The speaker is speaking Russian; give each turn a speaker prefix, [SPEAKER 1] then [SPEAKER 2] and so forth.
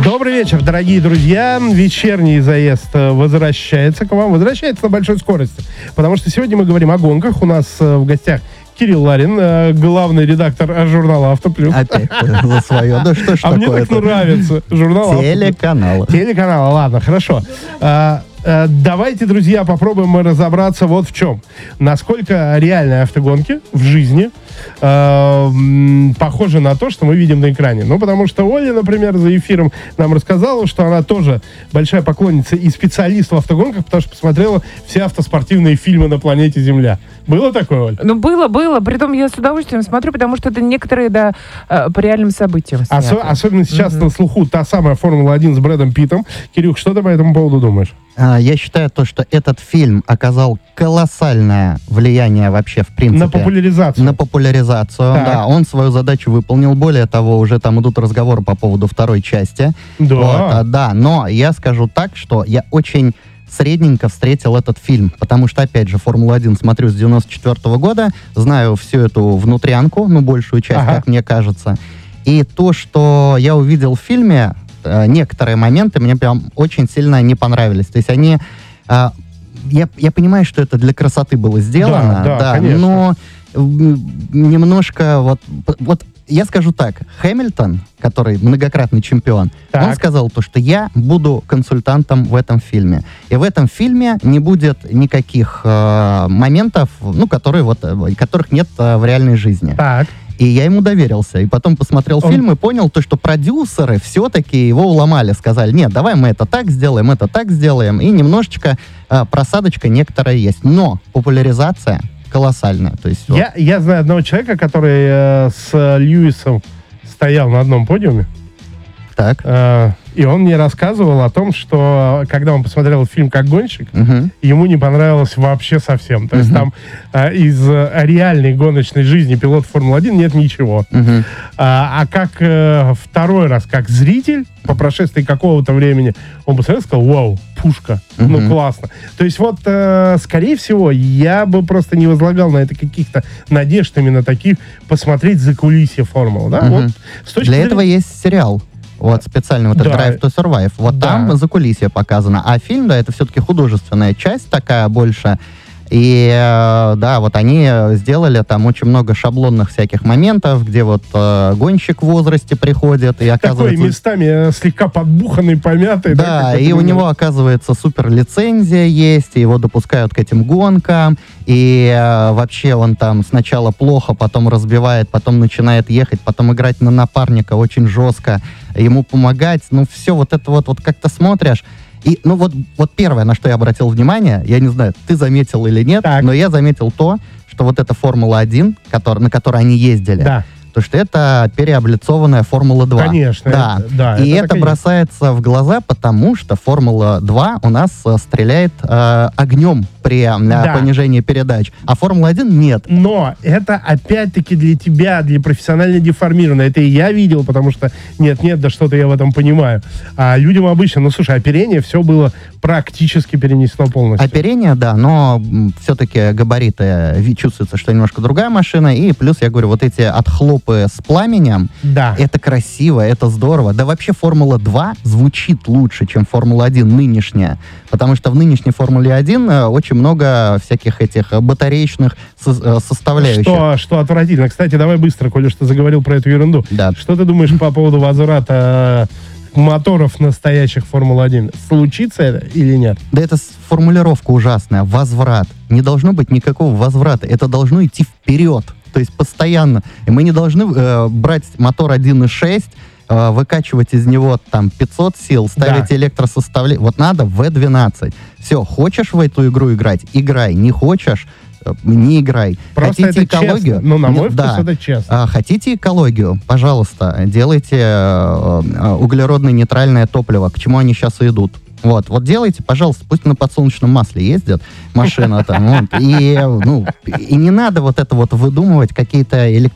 [SPEAKER 1] Добрый вечер, дорогие друзья. Вечерний заезд возвращается к вам. Возвращается на большой скорости. Потому что сегодня мы говорим о гонках. У нас в гостях Кирилл Ларин, главный редактор журнала «Автоплюс».
[SPEAKER 2] Опять за свое. Да что ж такое?
[SPEAKER 1] А мне так нравится. Журнал
[SPEAKER 2] Телеканал.
[SPEAKER 1] Телеканал, ладно, хорошо. Давайте, друзья, попробуем разобраться вот в чем. Насколько реальные автогонки в жизни похожи на то, что мы видим на экране. Ну, потому что Оля, например, за эфиром нам рассказала, что она тоже большая поклонница и специалист в автогонках, потому что посмотрела все автоспортивные фильмы на планете Земля. Было такое, Оль?
[SPEAKER 3] Ну, было. Притом я с удовольствием смотрю, потому что это некоторые, да, по реальным событиям сняты.
[SPEAKER 1] Особенно сейчас на слуху та самая Формула-1 с Брэдом Питтом. Кирюх, что ты по этому поводу думаешь?
[SPEAKER 2] Я считаю то, что этот фильм оказал колоссальное влияние вообще, в принципе.
[SPEAKER 1] На популяризацию.
[SPEAKER 2] На популяризацию,
[SPEAKER 1] так.
[SPEAKER 2] Да. Он свою задачу выполнил. Более того, уже там идут разговоры по поводу второй части.
[SPEAKER 1] Да.
[SPEAKER 2] Вот, да, но я скажу так, что я очень средненько встретил этот фильм, потому что, опять же, Формулу-1 смотрю с 94-го года, знаю всю эту внутрянку, большую часть, как мне кажется. И то, что я увидел в фильме, некоторые моменты мне прям очень сильно не понравились. То есть они... Я понимаю, что это для красоты было сделано,
[SPEAKER 1] да,
[SPEAKER 2] но немножко вот я скажу так, Хэмилтон, который многократный чемпион, он сказал то, что я буду консультантом в этом фильме. И в этом фильме не будет никаких моментов, которых нет в реальной жизни.
[SPEAKER 1] Так.
[SPEAKER 2] И я ему доверился. И потом посмотрел фильм и понял то, что продюсеры все-таки его уломали. Сказали, нет, давай мы это так сделаем. И немножечко просадочка некоторая есть. Но популяризация колоссальная. То есть,
[SPEAKER 1] я знаю одного человека, который с Льюисом стоял на одном подиуме.
[SPEAKER 2] Так.
[SPEAKER 1] И он мне рассказывал о том, что когда он посмотрел фильм «Как гонщик», ему не понравилось вообще совсем. То есть там из реальной гоночной жизни пилот Формулы-1 нет ничего. А как второй раз, как зритель, по прошествии какого-то времени, он посмотрел и сказал, вау, пушка, классно. То есть скорее всего, я бы просто не возлагал на это каких-то надежд именно таких посмотреть закулисье Формулы. Да?
[SPEAKER 2] Для этого есть сериал. Специально этот Drive to Survive. Там закулисье показано. А фильм, это все-таки художественная часть такая больше. И они сделали там очень много шаблонных всяких моментов, где гонщик в возрасте приходит и оказывается...
[SPEAKER 1] Такой местами слегка подбуханный, помятый.
[SPEAKER 2] Да, и у него, оказывается, супер лицензия есть, и его допускают к этим гонкам, и вообще он там сначала плохо, потом разбивает, потом начинает ехать, потом играть на напарника очень жестко, ему помогать, все это как-то смотришь. И, первое, на что я обратил внимание, я не знаю, ты заметил или нет, но я заметил то, что эта Формула-1, на которой они ездили, то, что это переоблицованная Формула-2.
[SPEAKER 1] Конечно.
[SPEAKER 2] И это бросается в глаза, потому что Формула-2 у нас стреляет огнем при понижении передач, а Формула-1 нет.
[SPEAKER 1] Но это опять-таки для тебя, для профессионально деформированно. Это и я видел, потому что нет, да что-то я в этом понимаю. А людям обычно, оперение, все было практически перенесено полностью.
[SPEAKER 2] Оперение, да, но все-таки габариты, чувствуется, что немножко другая машина, и плюс, я говорю, эти отхлопы с пламенем, это красиво, это здорово. Да вообще Формула-2 звучит лучше, чем Формула-1 нынешняя, потому что в нынешней Формуле-1 очень много всяких этих батареечных составляющих.
[SPEAKER 1] Что отвратительно. Кстати, давай быстро, коли что заговорил про эту ерунду.
[SPEAKER 2] Да.
[SPEAKER 1] Что ты думаешь по поводу возврата моторов настоящих Формулы-1? Случится это или нет?
[SPEAKER 2] Да это формулировка ужасная. Возврат. Не должно быть никакого возврата. Это должно идти вперед. То есть постоянно. И мы не должны брать мотор 1.6, выкачивать из него 500 сил, ставить электросоставление. Надо V12. Все, хочешь в эту игру играть? Играй. Не хочешь? Не играй.
[SPEAKER 1] Просто
[SPEAKER 2] хотите
[SPEAKER 1] это
[SPEAKER 2] экологию?
[SPEAKER 1] Честно. На мой вкус это честно.
[SPEAKER 2] Хотите экологию? Пожалуйста, делайте углеродно-нейтральное топливо, к чему они сейчас и идут. Вот делайте, пожалуйста, пусть на подсолнечном масле ездят машина там. И не надо это выдумывать, какие-то